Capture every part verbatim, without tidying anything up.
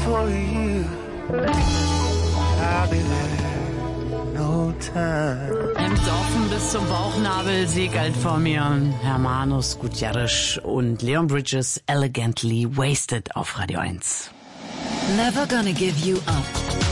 for you. I'll be there, no time. Entsoffen bis zum Bauchnabel, segelt vor mir Hermanos Gutierrez und Leon Bridges, Elegantly Wasted auf Radio eins. Never gonna give you up.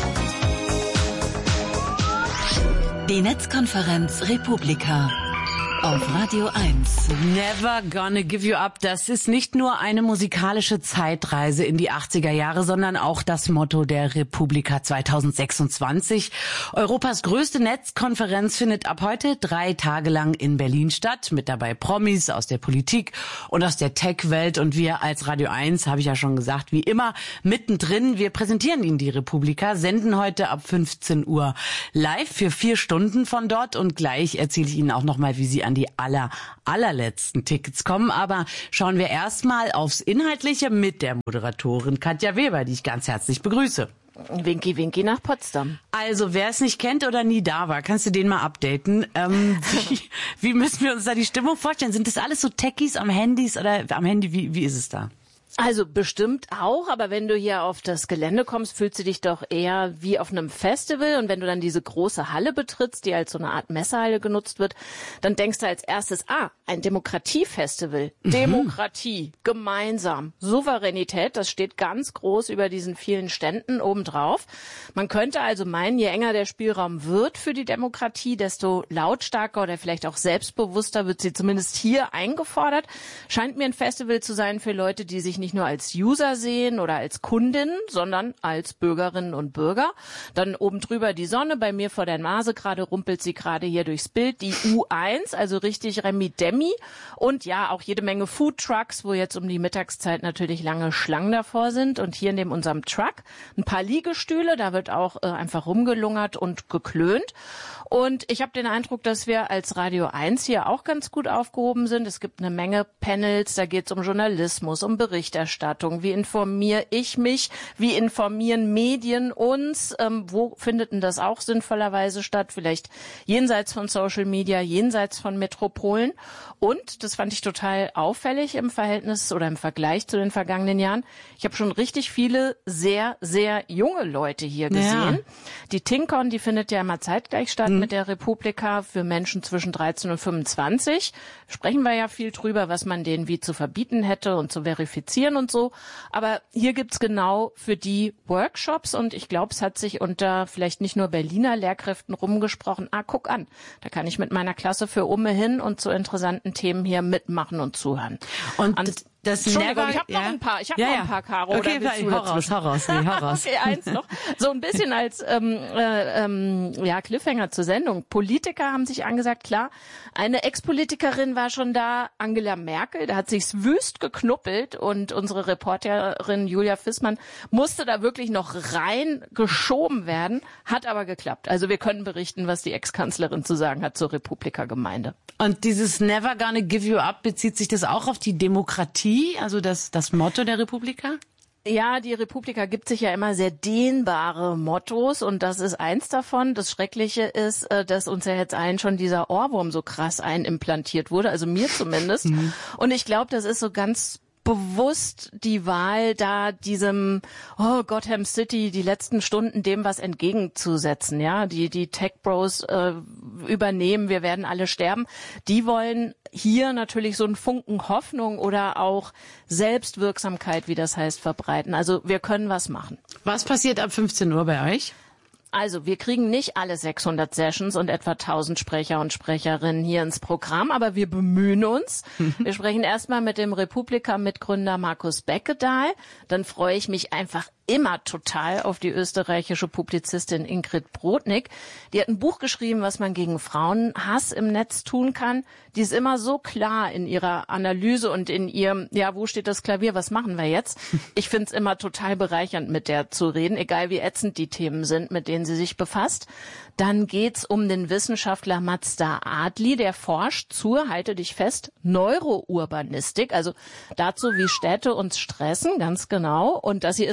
Die Netzkonferenz Republika auf Radio eins. Never gonna give you up. Das ist nicht nur eine musikalische Zeitreise in die achtziger Jahre, sondern auch das Motto der Republika zwanzig sechsundzwanzig. Europas größte Netzkonferenz findet ab heute drei Tage lang in Berlin statt. Mit dabei Promis aus der Politik und aus der Tech-Welt. Und wir als Radio eins, habe ich ja schon gesagt, wie immer mittendrin. Wir präsentieren Ihnen die Republika, senden heute ab fünfzehn Uhr live für vier Stunden von dort. Und gleich erzähle ich Ihnen auch nochmal, wie Sie an die aller, allerletzten Tickets kommen. Aber schauen wir erstmal aufs Inhaltliche mit der Moderatorin Katja Weber, die ich ganz herzlich begrüße. Winky, winky nach Potsdam. Also, wer es nicht kennt oder nie da war, kannst du den mal updaten. Ähm, wie, wie müssen wir uns da die Stimmung vorstellen? Sind das alles so Techies am Handys oder am Handy? Wie, wie ist es da? Also bestimmt auch, aber wenn du hier auf das Gelände kommst, fühlst du dich doch eher wie auf einem Festival. Und wenn du dann diese große Halle betrittst, die als so eine Art Messehalle genutzt wird, dann denkst du als erstes, ah, ein Demokratiefestival. Mhm. Demokratie, gemeinsam, Souveränität, das steht ganz groß über diesen vielen Ständen obendrauf. Man könnte also meinen, je enger der Spielraum wird für die Demokratie, desto lautstarker oder vielleicht auch selbstbewusster wird sie zumindest hier eingefordert. Scheint mir ein Festival zu sein für Leute, die sich nicht nur als User sehen oder als Kundinnen, sondern als Bürgerinnen und Bürger. Dann oben drüber die Sonne, bei mir vor der Nase gerade rumpelt sie gerade hier durchs Bild, die U eins, also richtig Remi-Demi und ja, auch jede Menge Foodtrucks, wo jetzt um die Mittagszeit natürlich lange Schlangen davor sind und hier neben unserem Truck ein paar Liegestühle, da wird auch äh, einfach rumgelungert und geklönt. Und ich habe den Eindruck, dass wir als Radio eins hier auch ganz gut aufgehoben sind. Es gibt eine Menge Panels, da geht es um Journalismus, um Berichterstattung. Wie informiere ich mich? Wie informieren Medien uns? Ähm, wo findet denn das auch sinnvollerweise statt? Vielleicht jenseits von Social Media, jenseits von Metropolen. Und, das fand ich total auffällig im Verhältnis oder im Vergleich zu den vergangenen Jahren, ich habe schon richtig viele sehr, sehr junge Leute hier gesehen. Ja. Die TinCon, die findet ja immer zeitgleich statt mhm. mit der Republika für Menschen zwischen dreizehn und fünfundzwanzig. Sprechen wir ja viel drüber, was man denen wie zu verbieten hätte und zu verifizieren und so. Aber hier gibt's genau für die Workshops und ich glaube, es hat sich unter vielleicht nicht nur Berliner Lehrkräften rumgesprochen. Ah, guck an, da kann ich mit meiner Klasse für Umme hin und zu interessanten Themen hier mitmachen und zuhören. Und An das Entschuldigung, never, ich habe ja. noch ein paar, ich habe ja, noch ja. ein paar, Caro. Okay, oder hau raus, hau raus, nee, hau raus. Okay, eins noch. So ein bisschen als ähm, äh, ähm, ja, Cliffhanger zur Sendung. Politiker haben sich angesagt, klar, eine Ex-Politikerin war schon da, Angela Merkel, da hat sich's wüst geknuppelt und unsere Reporterin Julia Fissmann musste da wirklich noch rein geschoben werden, hat aber geklappt. Also wir können berichten, was die Ex-Kanzlerin zu sagen hat zur Republika-Gemeinde. Und dieses Never gonna give you up, bezieht sich das auch auf die Demokratie, also das, das Motto der Republika? Ja, die Republika gibt sich ja immer sehr dehnbare Mottos und das ist eins davon. Das Schreckliche ist, dass uns ja jetzt allen schon dieser Ohrwurm so krass einimplantiert wurde, also mir zumindest. Mhm. Und ich glaube, das ist so ganz bewusst die Wahl, da diesem oh Gotham City die letzten Stunden dem was entgegenzusetzen, ja, die die Tech Bros äh, übernehmen, wir werden alle sterben. Die wollen hier natürlich so einen Funken Hoffnung oder auch Selbstwirksamkeit, wie das heißt, verbreiten. Also wir können was machen. Was passiert ab fünfzehn Uhr bei euch? Also, wir kriegen nicht alle sechshundert Sessions und etwa tausend Sprecher und Sprecherinnen hier ins Programm, aber wir bemühen uns. Wir sprechen erstmal mit dem Republika-Mitgründer Markus Beckedahl. Dann freue ich mich einfach immer total auf die österreichische Publizistin Ingrid Brodnik. Die hat ein Buch geschrieben, was man gegen Frauenhass im Netz tun kann. Die ist immer so klar in ihrer Analyse und in ihrem, ja, wo steht das Klavier, was machen wir jetzt? Ich finde es immer total bereichernd, mit der zu reden, egal wie ätzend die Themen sind, mit denen sie sich befasst. Dann geht's um den Wissenschaftler Mazda Adli, der forscht zur, halte dich fest, Neurourbanistik, also dazu, wie Städte uns stressen, ganz genau. Und das hier ist natürlich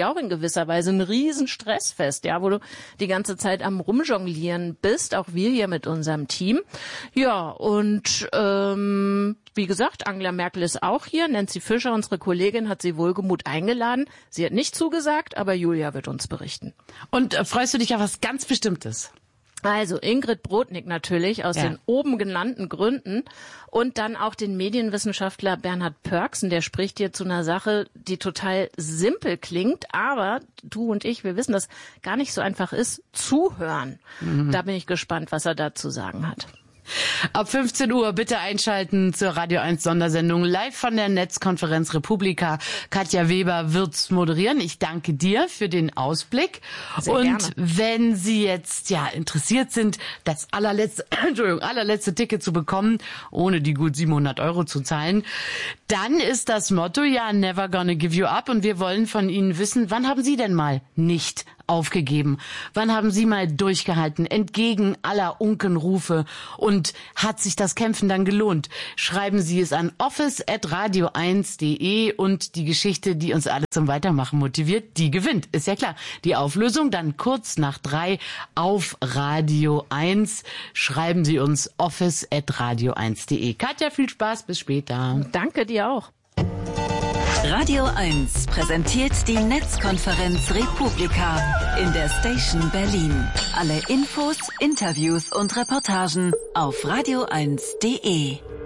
ja auch in gewisser Weise ein riesen Stressfest, ja, wo du die ganze Zeit am Rumjonglieren bist, auch wir hier mit unserem Team. Ja, und ähm, wie gesagt, Angela Merkel ist auch hier. Nancy Fischer, unsere Kollegin, hat sie wohlgemut eingeladen. Sie hat nicht zugesagt, aber Julia wird uns berichten. Und äh, freust du dich auf was ganz Bestimmtes? Also Ingrid Brodnik natürlich aus ja. den oben genannten Gründen und dann auch den Medienwissenschaftler Bernhard Pörksen, der spricht hier zu einer Sache, die total simpel klingt, aber du und ich, wir wissen, dass gar nicht so einfach ist, zuhören. Mhm. Da bin ich gespannt, was er dazu sagen hat. Ab fünfzehn Uhr bitte einschalten zur Radio eins Sondersendung live von der Netzkonferenz Republika. Katja Weber wird's moderieren. Ich danke dir für den Ausblick. Sehr und gerne. Wenn Sie jetzt ja interessiert sind, das allerletzte, Entschuldigung, allerletzte Ticket zu bekommen, ohne die gut siebenhundert Euro zu zahlen, dann ist das Motto ja Never Gonna Give You Up. Und wir wollen von Ihnen wissen, wann haben Sie denn mal nicht aufgegeben? Wann haben Sie mal durchgehalten, entgegen aller Unkenrufe? Und hat sich das Kämpfen dann gelohnt? Schreiben Sie es an office at radio eins punkt de und die Geschichte, die uns alle zum Weitermachen motiviert, die gewinnt. Ist ja klar. Die Auflösung dann kurz nach drei auf Radio eins. Schreiben Sie uns office at radio eins punkt de. Katja, viel Spaß, bis später. Danke dir auch. Radio eins präsentiert die Netzkonferenz Republika in der Station Berlin. Alle Infos, Interviews und Reportagen auf radio eins punkt de.